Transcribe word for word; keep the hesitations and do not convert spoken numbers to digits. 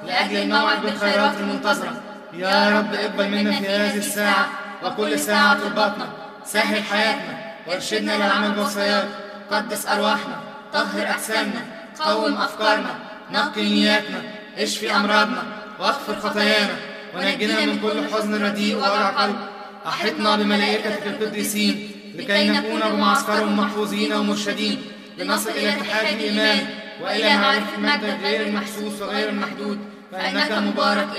لأجل الموعد بالخيرات المنتظرة. يا رب اقبل منا في هذه الساعة وكل ساعة طلباتنا، سهل حياتنا وارشدنا للعمل بوصاياك، قدس أرواحنا، طهر أجسامنا، قوم أفكارنا، نقي نياتنا، اشفي أمراضنا واغفر خطايانا، ونجنا من كل حزن رديء ووجع قلب. أحطنا بملائكتك القديسين لكي نكون بمعسكرهم محفوظين ومرشدين، لنصل إلى اتحاد الإيمان وإلى معرفة مجدك غير المحسوس وغير المحدود، فإنك مبارك